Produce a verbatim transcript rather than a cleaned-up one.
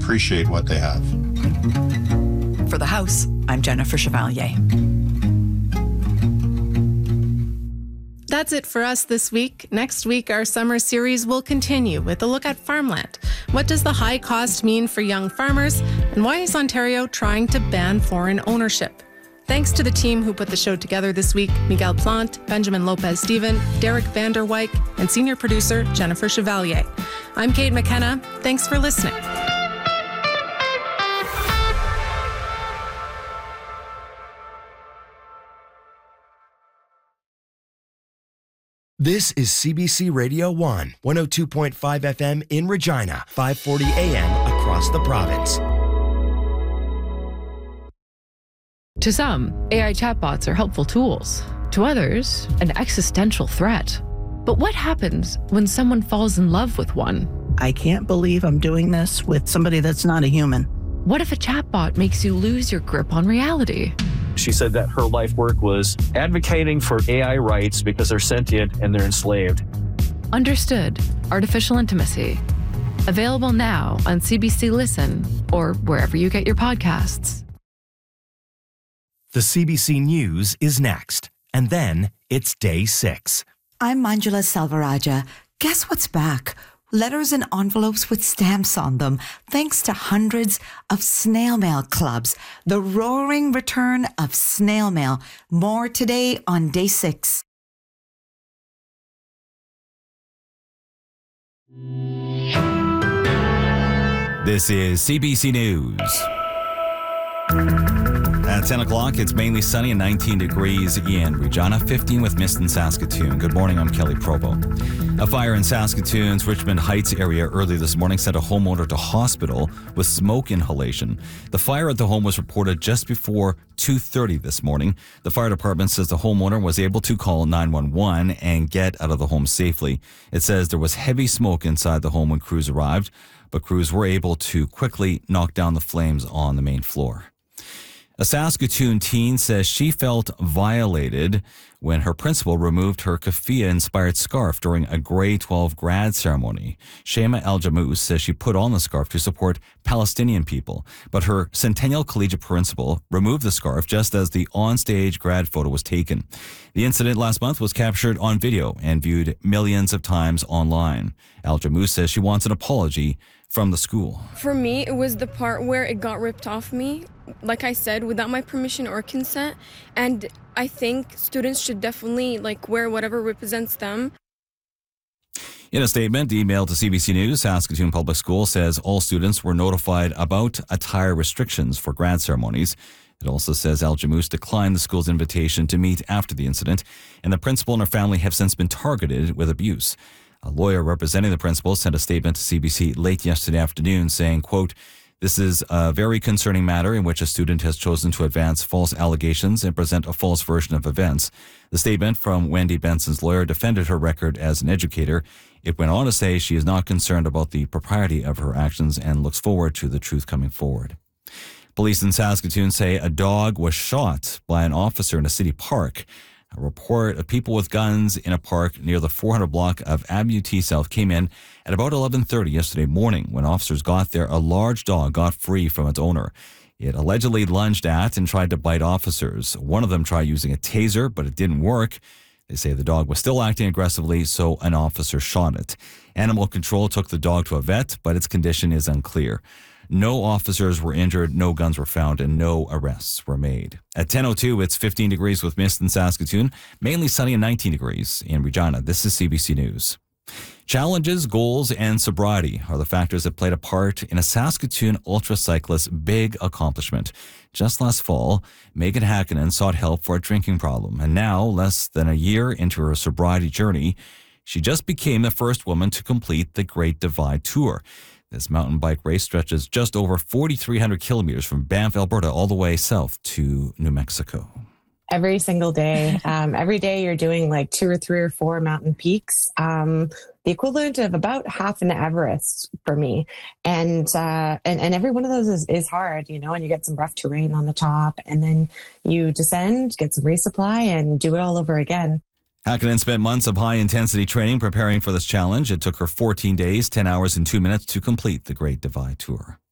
appreciate what they have. For The House, I'm Jennifer Chevalier. That's it for us this week. Next week, our summer series will continue with a look at farmland. What does the high cost mean for young farmers? And why is Ontario trying to ban foreign ownership? Thanks to the team who put the show together this week, Miguel Plant, Benjamin Lopez-Steven, Derek Vanderwyk, and senior producer Jennifer Chevalier. I'm Kate McKenna. Thanks for listening. This is C B C Radio one, one oh two point five F M in Regina, five forty A M across the province. To some, A I chatbots are helpful tools. To others, an existential threat. But what happens when someone falls in love with one? I can't believe I'm doing this with somebody that's not a human. What if a chatbot makes you lose your grip on reality? She said that her life work was advocating for A I rights because they're sentient and they're enslaved. Understood. Artificial Intimacy. Available now on C B C Listen or wherever you get your podcasts. The C B C News is next, and then it's day six. I'm Manjula Salvaraja. Guess what's back? Letters and envelopes with stamps on them, thanks to hundreds of snail mail clubs. The roaring return of snail mail. More today on day six. This is C B C News. At ten o'clock, it's mainly sunny and nineteen degrees in Regina, fifteen with mist in Saskatoon. Good morning, I'm Kelly Provo. A fire in Saskatoon's Richmond Heights area early this morning sent a homeowner to hospital with smoke inhalation. The fire at the home was reported just before two thirty this morning. The fire department says the homeowner was able to call nine one one and get out of the home safely. It says there was heavy smoke inside the home when crews arrived, but crews were able to quickly knock down the flames on the main floor. A Saskatoon teen says she felt violated when her principal removed her keffiyeh-inspired scarf during a grade twelve grad ceremony. Shema El-Jamous says she put on the scarf to support Palestinian people, but her Centennial Collegiate principal removed the scarf just as the onstage grad photo was taken. The incident last month was captured on video and viewed millions of times online. El-Jamous says she wants an apology from the school. For me, it was the part where it got ripped off me, like I said, without my permission or consent. And I think students should definitely like wear whatever represents them. In a statement emailed to C B C News, Saskatoon Public School says all students were notified about attire restrictions for grad ceremonies. It also says El-Jamous declined the school's invitation to meet after the incident, and the principal and her family have since been targeted with abuse. A lawyer representing the principal sent a statement to C B C late yesterday afternoon saying, quote, "This is a very concerning matter in which a student has chosen to advance false allegations and present a false version of events." The statement from Wendy Benson's lawyer defended her record as an educator. It went on to say she is not concerned about the propriety of her actions and looks forward to the truth coming forward. Police in Saskatoon say a dog was shot by an officer in a city park. A report of people with guns in a park near the four hundred block of Abutee South came in at about eleven thirty yesterday morning. When officers got there, a large dog got free from its owner. It allegedly lunged at and tried to bite officers. One of them tried using a taser, but it didn't work. They say the dog was still acting aggressively, so an officer shot it. Animal Control took the dog to a vet, but its condition is unclear. No officers were injured, no guns were found, and no arrests were made. At ten oh two, it's fifteen degrees with mist in Saskatoon, mainly sunny and nineteen degrees in Regina. This is C B C News. Challenges, goals, and sobriety are the factors that played a part in a Saskatoon ultra cyclist's big accomplishment. Just last fall, Megan Hakkinen sought help for a drinking problem, and now, less than a year into her sobriety journey, she just became the first woman to complete the Great Divide Tour. This mountain bike race stretches just over forty-three hundred kilometers from Banff, Alberta, all the way south to New Mexico. Every single day, um, every day you're doing like two or three or four mountain peaks, um, the equivalent of about half an Everest for me. And, uh, and, and every one of those is, is hard, you know, and you get some rough terrain on the top and then you descend, get some resupply and do it all over again. Hakkinen spent months of high-intensity training preparing for this challenge. It took her fourteen days, ten hours, and two minutes to complete the Great Divide Tour.